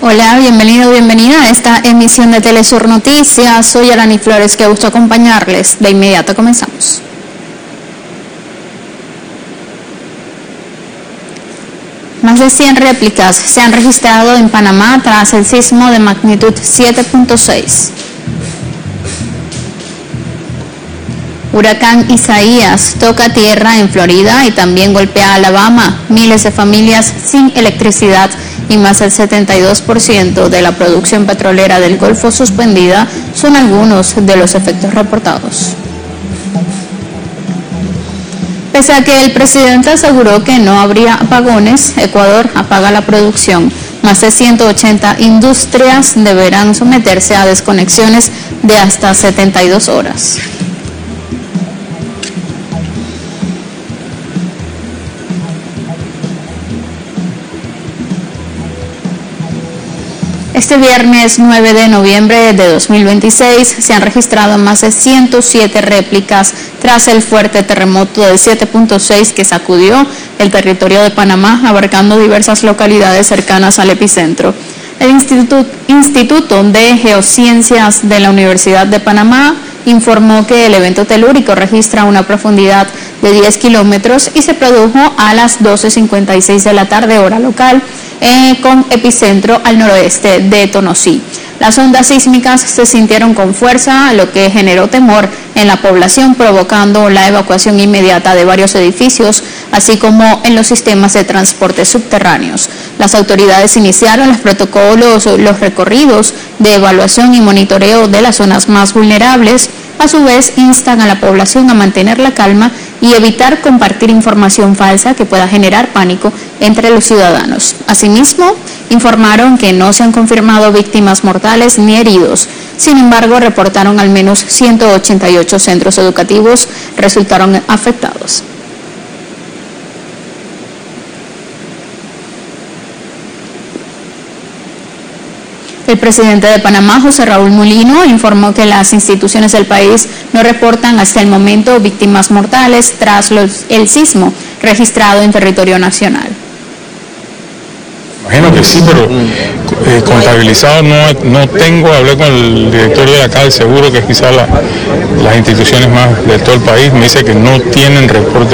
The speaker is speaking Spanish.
Hola, bienvenido, bienvenida a esta emisión de Telesur Noticias. Soy Alani Flores, que gusto acompañarles. De inmediato comenzamos. Más de 100 réplicas se han registrado en Panamá tras el sismo de magnitud 7.6. Huracán Isaías toca tierra en Florida y también golpea a Alabama. Miles de familias sin electricidad y más del 72% de la producción petrolera del Golfo suspendida son algunos de los efectos reportados. Pese a que el presidente aseguró que no habría apagones, Ecuador apaga la producción. Más de 180 industrias deberán someterse a desconexiones de hasta 72 horas. Este viernes 9 de noviembre de 2026 se han registrado más de 107 réplicas tras el fuerte terremoto de 7.6 que sacudió el territorio de Panamá, abarcando diversas localidades cercanas al epicentro. El Instituto de Geociencias de la Universidad de Panamá informó que el evento telúrico registra una profundidad de 10 kilómetros y se produjo a las 12:56 de la tarde, hora local, con epicentro al noroeste de Tonosí. Las ondas sísmicas se sintieron con fuerza, lo que generó temor en la población, provocando la evacuación inmediata de varios edificios, así como en los sistemas de transporte subterráneos. Las autoridades iniciaron los protocolos, los recorridos de evaluación y monitoreo de las zonas más vulnerables. A su vez, instan a la población a mantener la calma y evitar compartir información falsa que pueda generar pánico entre los ciudadanos. Asimismo, informaron que no se han confirmado víctimas mortales ni heridos. Sin embargo, reportaron al menos 188 centros educativos resultaron afectados. El presidente de Panamá, José Raúl Mulino, informó que las instituciones del país no reportan hasta el momento víctimas mortales tras el sismo registrado en territorio nacional. Imagino que sí, pero contabilizado no tengo. Hablé con el directorio de acá del seguro, que es quizás las instituciones más de todo el país, me dice que no tienen reporte